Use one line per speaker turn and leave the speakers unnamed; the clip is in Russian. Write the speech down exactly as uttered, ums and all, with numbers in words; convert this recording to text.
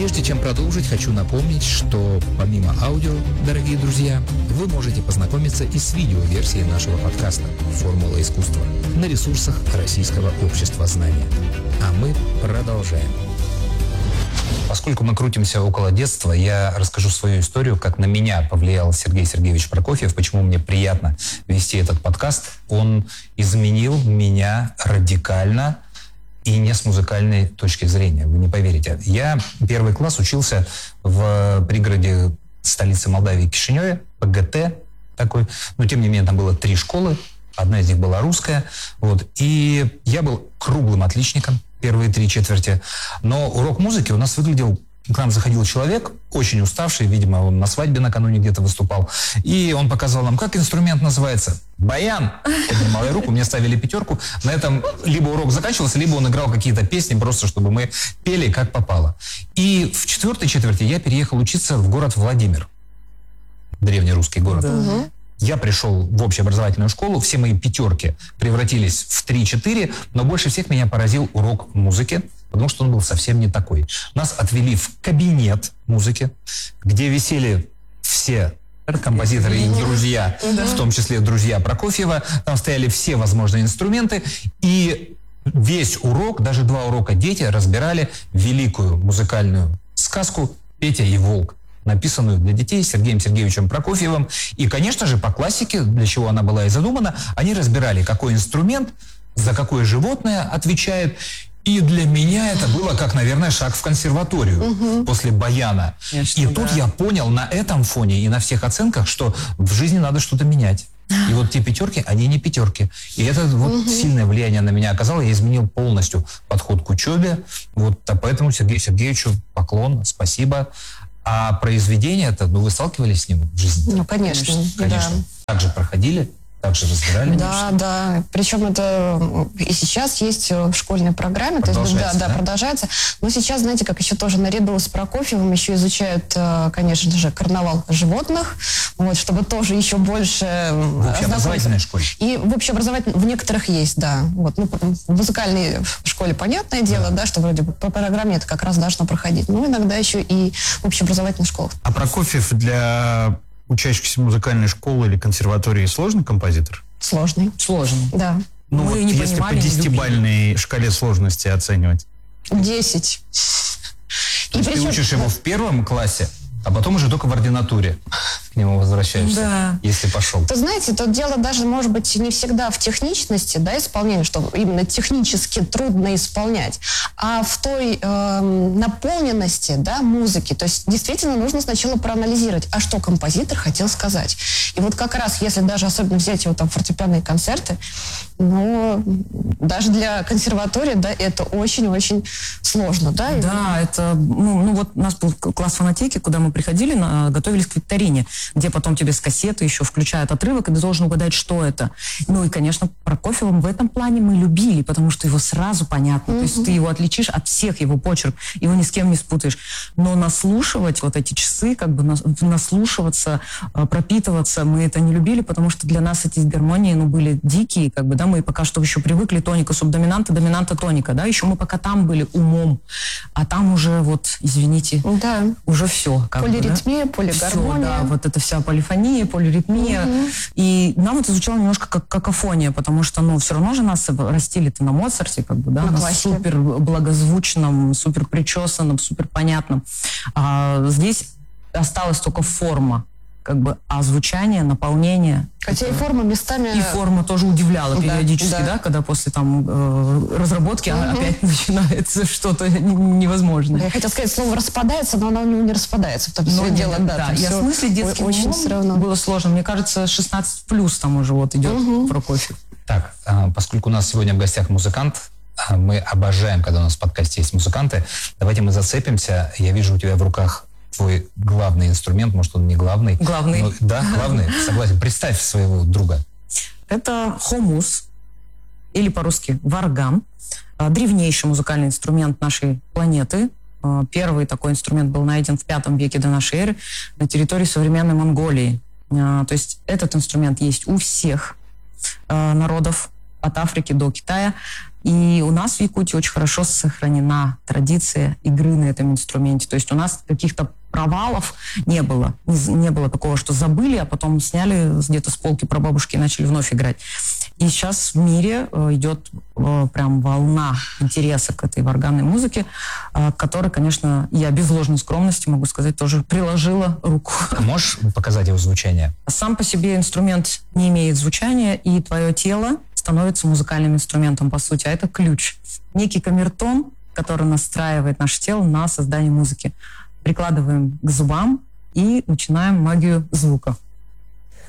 Прежде чем продолжить, хочу напомнить, что помимо аудио, дорогие друзья, вы можете познакомиться и с видеоверсией нашего подкаста «Формула искусства» на ресурсах Российского общества знания. А мы продолжаем. Поскольку мы крутимся около детства, я расскажу свою историю, как на меня повлиял Сергей Сергеевич Прокофьев, почему мне приятно вести этот подкаст. Он изменил меня радикально и не с музыкальной точки зрения, вы не поверите. Я первый класс учился в пригороде столицы Молдавии Кишиневе, ПГТ такой, но тем не менее там было три школы, одна из них была русская, вот, и я был круглым отличником первые три четверти, но урок музыки у нас выглядел, к нам заходил человек, очень уставший, видимо, он на свадьбе накануне где-то выступал, и он показал нам, как инструмент называется. Баян. Поднимал я руку, мне ставили пятерку. На этом либо урок заканчивался, либо он играл какие-то песни, просто чтобы мы пели как попало. И в четвертой четверти я переехал учиться в город Владимир. Древнерусский город. Да. Я пришел в общеобразовательную школу, все мои пятерки превратились в три-четыре, но больше всех меня поразил урок музыки, потому что он был совсем не такой. Нас отвели в кабинет музыки, где висели все композиторы и друзья, в том числе друзья Прокофьева. Там стояли все возможные инструменты, и весь урок, даже два урока, дети разбирали великую музыкальную сказку «Петя и волк», написанную для детей Сергеем Сергеевичем Прокофьевым. И, конечно же, по классике, для чего она была и задумана, они разбирали, какой инструмент, за какое животное отвечает. И для меня это было, как, наверное, шаг в консерваторию угу. после баяна. Конечно, и тут да. я понял на этом фоне и на всех оценках, что в жизни надо что-то менять. И вот те пятерки, они не пятерки. И это вот угу. сильное влияние на меня оказало. Я изменил полностью подход к учебе. Вот, а поэтому Сергею Сергеевичу поклон, спасибо. А произведение это, ну, вы сталкивались с ним в жизни?
Ну, конечно.
Конечно. конечно. Да. Так же проходили? Так же разбирали?
Да, да. Причем это и сейчас есть в школьной программе. То есть, да, да, да, продолжается. Но сейчас, знаете, как еще тоже наряду с Прокофьевым еще изучают, конечно же, карнавал животных, вот, чтобы тоже еще больше...
В общеобразовательной школе?
И в общеобразовательной, в некоторых есть, да. Вот, ну, в музыкальной школе, понятное дело, да, да что вроде бы по программе это как раз должно проходить. Но иногда еще и в общеобразовательных школах.
А Прокофьев для учащихся музыкальной школы или консерватории сложный композитор?
Сложный.
Сложный.
Да.
Ну, вот
не
если по десятибалльной шкале сложности оценивать?
Десять.
То есть причем... ты учишь его в первом классе, а потом уже только в ординатуре к нему возвращаешься,
да.
если пошел.
То знаете, тут дело даже, может быть, не всегда в техничности, да, исполнения, что именно технически трудно исполнять, а в той э, наполненности, да, музыки. То есть действительно нужно сначала проанализировать, а что композитор хотел сказать. И вот как раз, если даже особенно взять его там фортепианные концерты, ну, даже для консерватории, да, это очень-очень сложно, да?
Да, это, ну, ну вот у нас был класс фонотеки, куда мы приходили, на, готовились к викторине, где потом тебе с кассеты еще включают отрывок, и ты должен угадать, что это. Ну и, конечно, Прокофьева в этом плане мы любили, потому что его сразу понятно. Mm-hmm. То есть ты его отличишь от всех, его почерк, его ни с кем не спутаешь. Но наслушивать вот эти часы, как бы наслушиваться, пропитываться, мы это не любили, потому что для нас эти гармонии, ну, были дикие, как бы, да, мы пока что еще привыкли тоника, субдоминанта, доминанта, тоника, да, еще мы пока там были умом, а там уже вот, извините,
да.
уже все.
Полиритмия,
бы, да?
полигармония.
Все, да, вот это вся полифония, полиритмия. Угу. И нам это звучало немножко как какофония, потому что, ну, все равно же нас растили-то на Моцарте, как бы, да, на, на супер благозвучном, супер причесанном, супер понятном. А здесь осталась только форма, как бы, а звучание, наполнение.
Хотя это... и форма местами...
И форма тоже удивляла периодически, да, да. да когда после там э, разработки угу. опять начинается что-то невозможное.
Я хотела сказать, слово распадается, но оно не распадается. Потому что
но
дело,
да, да. Я в смысле детским очень все равно было сложно. Мне кажется, шестнадцать плюс там уже вот идет угу. Прокофьев.
Так, поскольку у нас сегодня в гостях музыкант, мы обожаем, когда у нас в подкасте есть музыканты, давайте мы зацепимся. Я вижу у тебя в руках твой главный инструмент, может, он не главный.
Главный.
Но, да, главный, согласен. Представь своего друга.
Это хомус, или по-русски варган, древнейший музыкальный инструмент нашей планеты. Первый такой инструмент был найден в пятом веке до нашей эры на территории современной Монголии. То есть этот инструмент есть у всех народов, от Африки до Китая. И у нас в Якутии очень хорошо сохранена традиция игры на этом инструменте. То есть у нас каких-то провалов не было. Не, не было такого, что забыли, а потом сняли где-то с полки прабабушки и начали вновь играть. И сейчас в мире э, идет э, прям волна интереса к этой варганной музыке, э, к которой, конечно, я без ложной скромности, могу сказать, тоже приложила руку.
Можешь показать его звучание?
Сам по себе инструмент не имеет звучания, и твое тело становится музыкальным инструментом, по сути, а это ключ. Некий камертон, который настраивает наше тело на создание музыки. Прикладываем к зубам и начинаем магию звука.